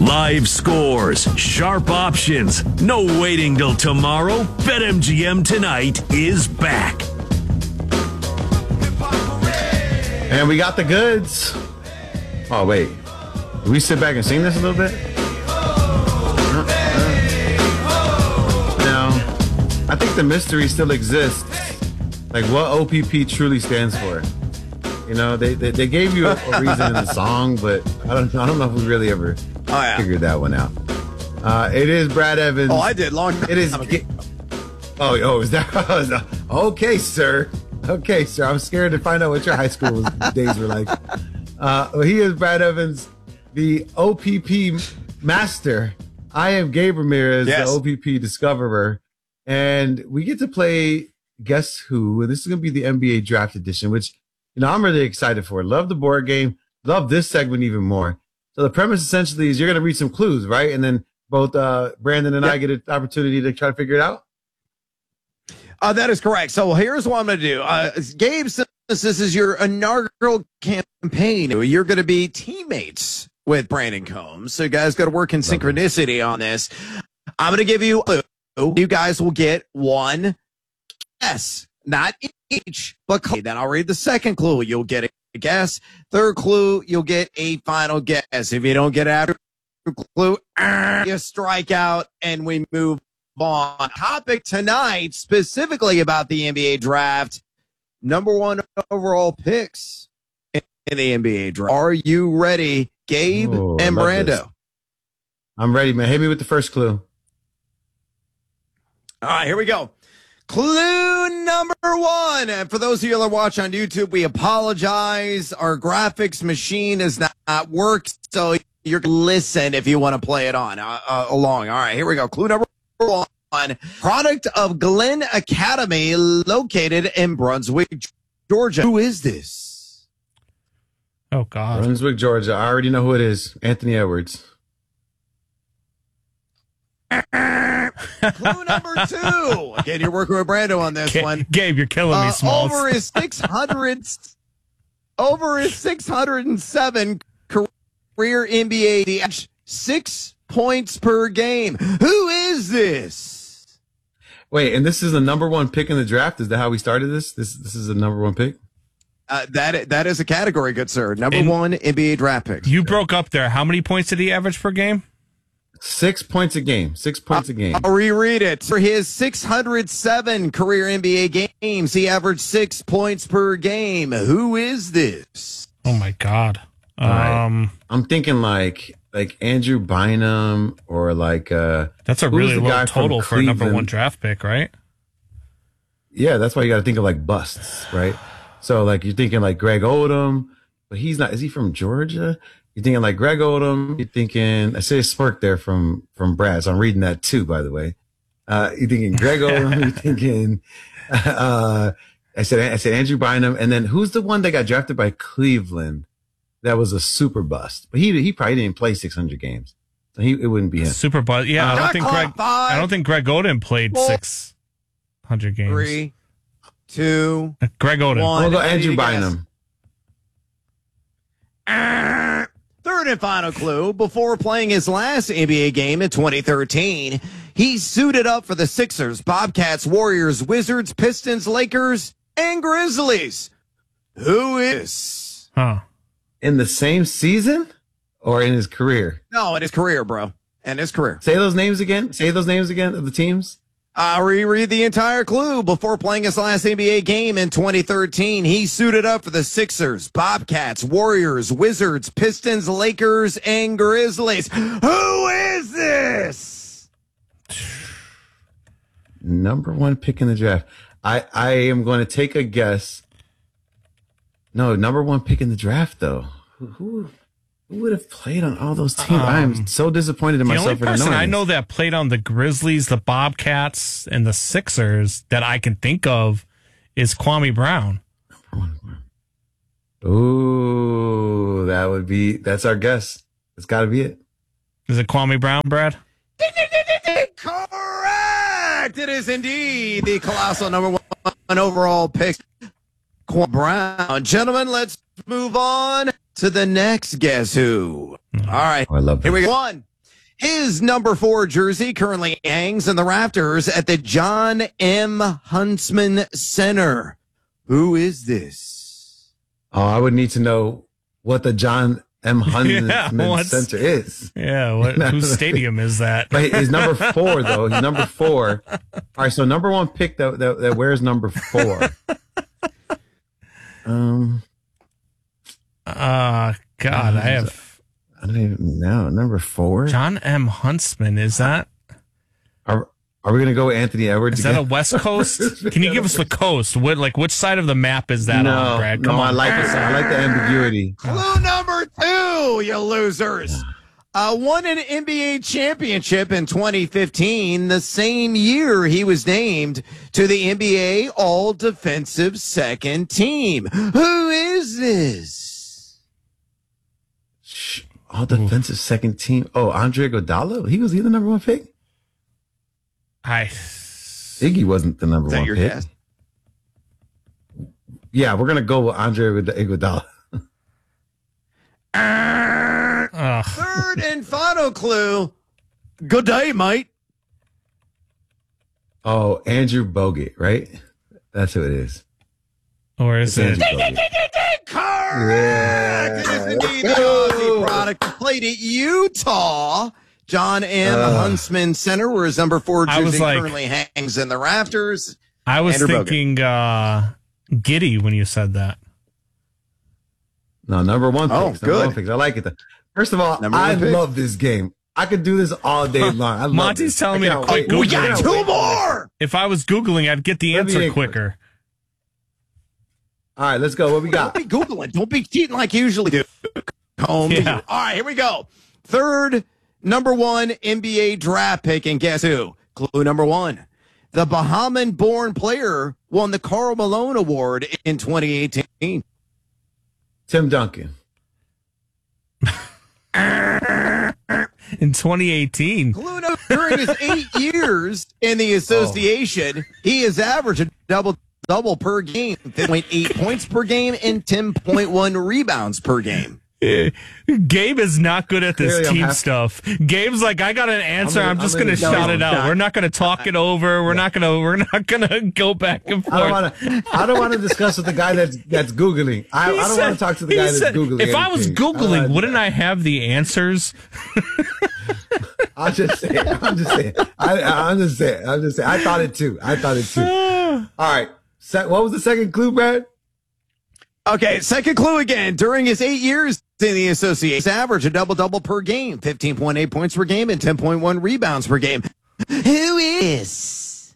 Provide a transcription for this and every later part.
Live scores, sharp options, no waiting till tomorrow. BetMGM tonight is back. And we got the goods. Oh, wait. Did we sit back and sing this a little bit? No. I think the mystery still exists. Like what OPP truly stands for. You know, they gave you a reason in the song, but I don't know if we really ever figured that one out. It is Brad Evans. Oh, I did long. It is. Is that? Okay, sir. Okay, sir. I'm scared to find out what your high school days were like. He is Brad Evans, the OPP master. I am Gabe Ramirez, the OPP discoverer, and we get to play Guess Who. And this is going to be the NBA Draft Edition, which I'm really excited for. Love the board game. Love this segment even more. So the premise essentially is you're going to read some clues, right? And then both Brandon and I get an opportunity to try to figure it out. That is correct. So here's what I'm going to do. Gabe, since this is your inaugural campaign, you're going to be teammates with Brandon Combs. So you guys got to work in synchronicity on this. I'm going to give you a clue. You guys will get one guess, not each, but then I'll read the second clue. You'll get a guess. Third clue, you'll get a final guess. If you don't get after clue, you strike out and we move on. Topic tonight, specifically about the NBA draft, number 1 overall picks in the NBA draft. Are you ready, Gabe and Brando? This. I'm ready, man. Hit me with the first clue. All right, here we go. Clue number 1. And for those of you that watch on YouTube, we apologize. Our graphics machine does not work, so you're listen if you want to play it on along. All right, here we go. Clue number 1. Product of Glenn Academy, located in Brunswick, Georgia. Who is this? Oh, God. Brunswick, Georgia. I already know who it is. Anthony Edwards. Clue number 2. Again, you're working with Brando on this one. Gabe, you're killing me, Smalls. Over his 607 career NBA, 6 points per game. Who is this? Wait, and this is the number 1 pick in the draft? Is that how we started this? This is the number 1 pick? That is a category, good sir. Number 1 NBA draft pick. You broke up there. How many points did he average per game? 6 points a game. 6 points a game. I'll reread it. For his 607 career NBA games, he averaged 6 points per game. Who is this? Oh, my God. I'm thinking like Andrew Bynum or like that's a really low total for a number 1 draft pick, right? Yeah, that's why you got to think of like busts, right? So like you're thinking like Greg Odom, but he's not. Is he from Georgia? You're thinking like Greg Odom. You're thinking I say a smirk there from Brad. So I'm reading that too, by the way. You're thinking Greg Odom. You're thinking I said Andrew Bynum, and then who's the one that got drafted by Cleveland? That was a super bust, but he probably didn't play 600 games, so it wouldn't be him. Super bust. Yeah, I don't think Greg Oden played 600 games. 3, 2, Greg Oden. 1. We'll go Andrew Bynum. Third and final clue. Before playing his last NBA game in 2013, he suited up for the Sixers, Bobcats, Warriors, Wizards, Pistons, Lakers, and Grizzlies. Who is? Huh. In the same season or in his career? No, in his career, bro. In his career. Say those names again of the teams. I'll reread the entire clue. Before playing his last NBA game in 2013, he suited up for the Sixers, Bobcats, Warriors, Wizards, Pistons, Lakers, and Grizzlies. Who is this? Number 1 pick in the draft. I am going to take a guess. No, number 1 pick in the draft, though. Who would have played on all those teams? I am so disappointed in myself. The only person I know that played on the Grizzlies, the Bobcats, and the Sixers that I can think of is Kwame Brown. Ooh, that's our guess. It's got to be it. Is it Kwame Brown, Brad? Correct! It is indeed the colossal number 1 overall pick, Kwame Brown. Gentlemen, let's move on to the next Guess Who. All right. Oh, I love that. Here we go. 1. His number 4 jersey currently hangs in the rafters at the John M. Huntsman Center. Who is this? Oh, I would need to know what the John M. Huntsman Center is. Yeah, whose stadium is that? But he's number 4, though. He's number 4. All right, so number 1 pick that wears number 4. I don't even know. Number 4? John M. Huntsman, is that? Are we going to go with Anthony Edwards Is again? that a West Coast? Can you give us the coast? Which side of the map is that on, Brad? Come on. I like this. I like the ambiguity. Clue number 2, you losers. Won an NBA championship in 2015, the same year he was named to the NBA All-Defensive Second Team. Who is this? All-Defensive Second Team. Oh, Andre Iguodala? He was the number 1 pick? Iggy wasn't the number 1 pick. Guess? Yeah, we're going to go with Andre Iguodala. Third and final clue. Good day, mate. Oh, Andrew Bogut, right? That's who it is. Or is it? Correct. It is indeed the Aussie product. Played at Utah. John M. Huntsman Center, where his number 4 jersey currently hangs in the rafters. I was thinking Giddy when you said that. No, number 1 picks. Oh, Number good. 1 picks. I like it. First of all, I love this game. I could do this all day long. Monty's telling me to quit Googling. We got 2 more. If I was Googling, I'd get the answer quicker. All right, let's go. What we got? Don't be Googling. Don't be cheating like you usually do. Yeah. All right, here we go. Third, number 1 NBA draft pick, and guess who? Clue number 1. The Bahamian-born player won the Karl Malone Award in 2018. Tim Duncan. In 2018. Clue number, during his 8 years in the association, he has averaged a double per game, 10.8 points per game, and 10.1 rebounds per game. Gabe is not good at this team stuff. Gabe's like, I got an answer. I'm just going to shout it out. We're not going to talk it over. We're not going to go back and forth. I don't want to discuss with the guy that's Googling. I don't want to talk to the guy that's Googling. If I was Googling, wouldn't I have the answers? I'm just saying. I thought it too. All right. What was the second clue, Brad? Okay, second clue again. During his 8 years in the association, he's averaged a double per game, 15.8 points per game, and 10.1 rebounds per game. Who is?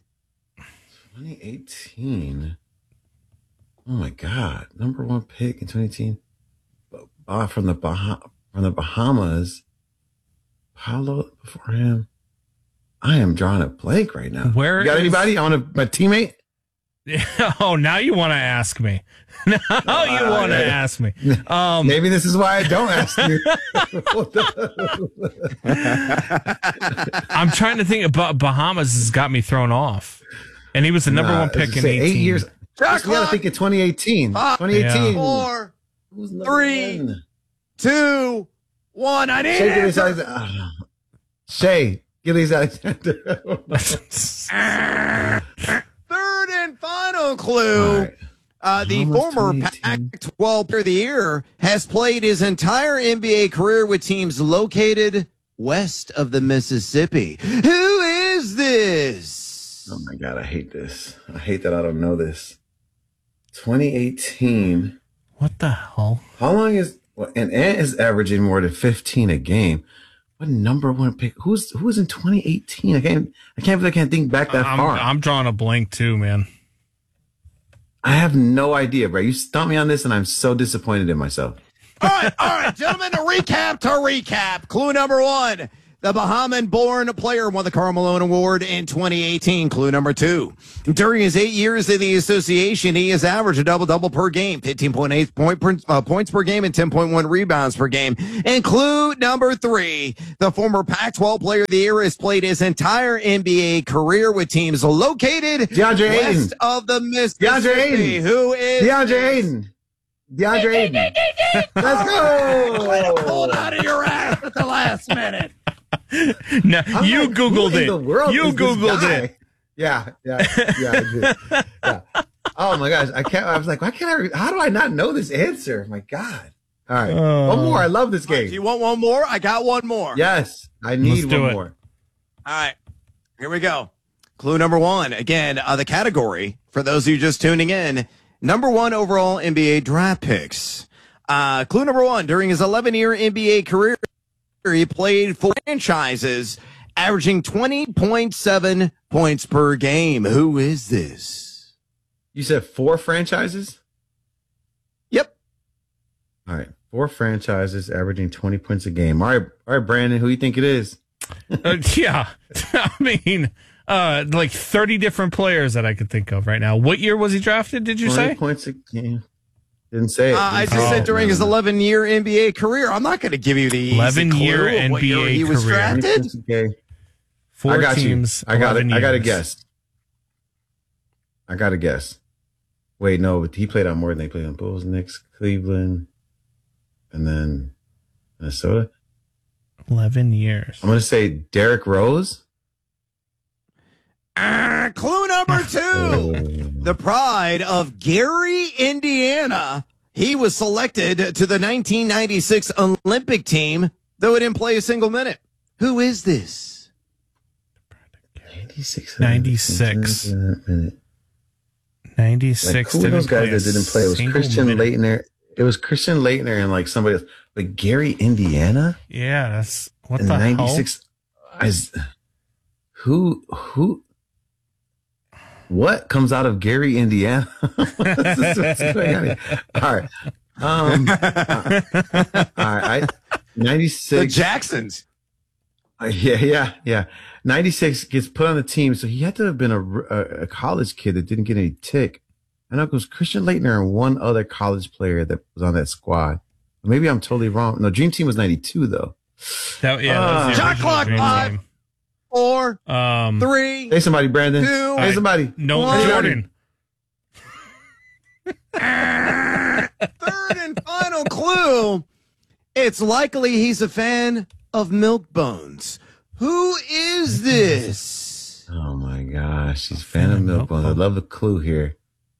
2018. Oh my God! Number 1 pick in 2018. From the Bahamas. Paulo before him. I am drawing a blank right now. Where you got anybody? My teammate. Oh, now you want to ask me. Ask me. Maybe this is why I don't ask you. I'm trying to think about Bahamas has got me thrown off. And he was the number 1 pick in 18. 8 years. You got to think of 2018. 2018. 4, 3, 2, 1. I need it. Shea Gilgeous-Alexander. Third and final clue. The former Pac-12 Player of the Year has played his entire NBA career with teams located west of the Mississippi. Who is this? Oh my God, I hate this. I hate that I don't know this. 2018. What the hell? How long is and Ant is averaging more than 15 a game. What number 1 pick? Who was in 2018? I can't believe I can't think back that far. I'm drawing a blank too, man. I have no idea, bro. You stumped me on this, and I'm so disappointed in myself. All right, gentlemen, to recap. Clue number 1. The Bahamian-born player won the Karl Malone Award in 2018. Clue number 2. During his 8 years in the association, he has averaged a double per game, 15.8 points per game, and 10.1 rebounds per game. And clue number 3. The former Pac-12 Player of the Year has played his entire NBA career with teams located west of the Mississippi. DeAndre Ayton. Who is DeAndre Ayton. Let's go. Pull it out of your ass at the last minute. No, you like, Googled it. You Googled it. Yeah, I did. Yeah. Oh my gosh, I was like, how do I not know this answer? My God. All right, one more. I love this game. Do you want one more? I got one more. Yes, I need one more. All right, here we go. Clue number one. Again, the category, for those of you just tuning in, number one overall NBA draft picks. Clue number one, during his 11-year NBA career, he played for franchises, averaging 20.7 points per game. Who is this? You said 4 franchises? Yep. All right, 4 franchises, averaging 20 points a game. All right, Brandon, who do you think it is? Yeah. I mean... like 30 different players that I could think of right now. What year was he drafted, did you 20 say? points a game. Didn't say it. I just said during his 11-year NBA career. I'm not going to give you the 11-year NBA what year he was career. drafted. 4 I got teams, you. I got it. 11 I got to years. guess. Wait, no, but he played on more than they played on Bulls, Knicks, Cleveland, and then Minnesota. 11 years. I'm going to say Derrick Rose. Clue number 2. The pride of Gary, Indiana. He was selected to the 1996 Olympic team, though he didn't play a single minute. Who is this? 96. 96. 96. Like, who were those guys that didn't play? It was Christian Laettner. It was Christian Laettner and like somebody else. Like Gary, Indiana? Yeah, that's what in the 96. Who? What comes out of Gary, Indiana? What's going on here? All right. All right. 96. The Jacksons. Yeah. 96 gets put on the team. So he had to have been a college kid that didn't get any tick. I know it was Christian Laettner and one other college player that was on that squad. Maybe I'm totally wrong. No, Dream Team was 92 though. That was the Shot clock. 5, 4, 3. Hey, somebody, Brandon. 2. Hey, somebody. No, Jordan. Third and final clue. It's likely he's a fan of Milk Bones. Who is this? Oh my gosh, he's a fan of Milk Bones. I love the clue here.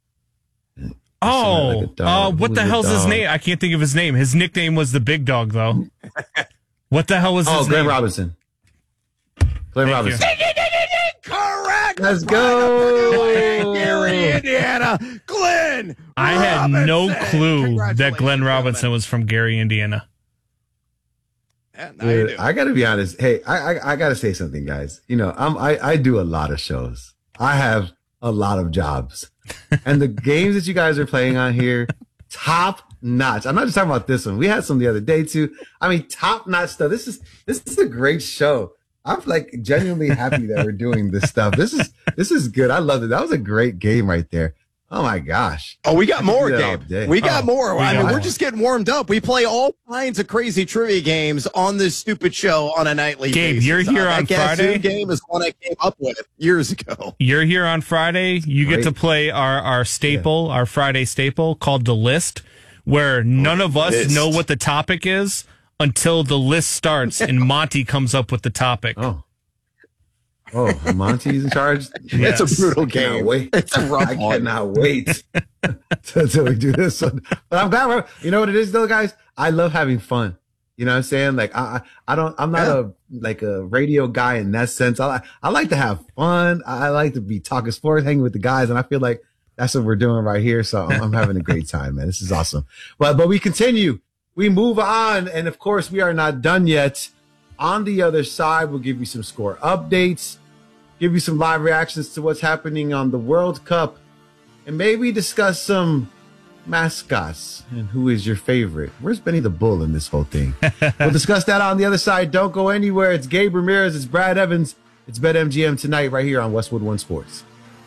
What the hell's his name? I can't think of his name. His nickname was the Big Dog, though. What the hell was his name? Glenn Robinson. Glenn Robinson. Correct. Let's go. Gary, Indiana. Glenn. I had no clue that Glenn Robinson was from Gary, Indiana. Yeah, Dude, I gotta be honest. Hey, I gotta say something, guys. You know, I do a lot of shows. I have a lot of jobs, and the games that you guys are playing on here, top notch. I'm not just talking about this one. We had some the other day too. I mean, top notch stuff. This is a great show. I'm like genuinely happy that we're doing this stuff. This is good. I love it. That was a great game right there. Oh my gosh. Oh, we got more, Gabe. We got more. We're just getting warmed up. We play all kinds of crazy trivia games on this stupid show on a nightly basis. Gabe, you're here on Friday. Game is one I came up with years ago. You're here on Friday. You get to play our staple, our Friday staple called The List, where none of us know what the topic is until the list starts and Monty comes up with the topic. Oh, Monty's in charge? Yes. It's a brutal game. It's a rough one. I cannot wait until we do this one. But I'm glad you know what it is though, guys? I love having fun. You know what I'm saying? Like I'm not a radio guy in that sense. I like to have fun. I like to be talking sports, hanging with the guys, and I feel like that's what we're doing right here. So I'm having a great time, man. This is awesome. But we continue. We move on, and of course we are not done yet. On the other side, we'll give you some score updates, give you some live reactions to what's happening on the World Cup, and maybe discuss some mascots and who is your favorite. Where's Benny the Bull in this whole thing? We'll discuss that on the other side. Don't go anywhere. It's Gabe Ramirez. It's Brad Evans. It's BetMGM tonight right here on Westwood One Sports.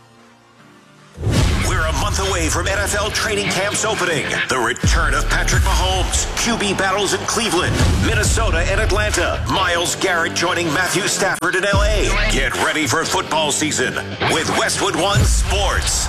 We're a month away from NFL training camps opening. The return of Patrick Mahomes, QB battles in Cleveland, Minnesota, and Atlanta. Myles Garrett joining Matthew Stafford in LA. Get ready for football season with Westwood One Sports.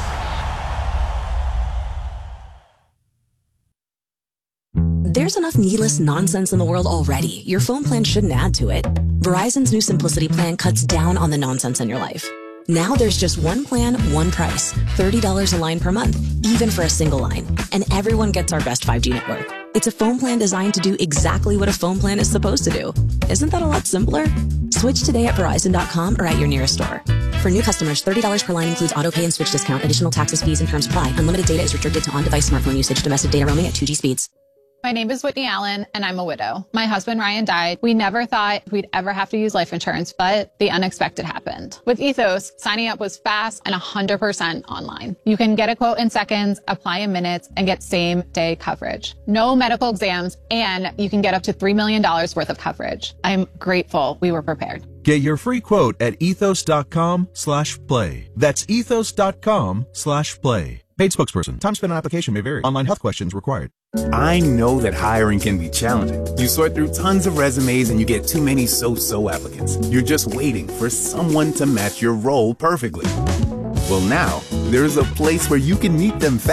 There's enough needless nonsense in the world already. Your phone plan shouldn't add to it. Verizon's new Simplicity plan cuts down on the nonsense in your life. Now there's just one plan, one price. $30 a line per month, even for a single line. And everyone gets our best 5G network. It's a phone plan designed to do exactly what a phone plan is supposed to do. Isn't that a lot simpler? Switch today at Verizon.com or at your nearest store. For new customers, $30 per line includes auto pay and switch discount. Additional taxes, fees, and terms apply. Unlimited data is restricted to on-device smartphone usage. Domestic data roaming at 2G speeds. My name is Whitney Allen, and I'm a widow. My husband, Ryan, died. We never thought we'd ever have to use life insurance, but the unexpected happened. With Ethos, signing up was fast and 100% online. You can get a quote in seconds, apply in minutes, and get same-day coverage. No medical exams, and you can get up to $3 million worth of coverage. I'm grateful we were prepared. Get your free quote at ethos.com/play. That's ethos.com/play. Paid spokesperson. Time spent on application may vary. Online health questions required. I know that hiring can be challenging. You sort through tons of resumes and you get too many so-so applicants. You're just waiting for someone to match your role perfectly. Well, now, there's a place where you can meet them fast.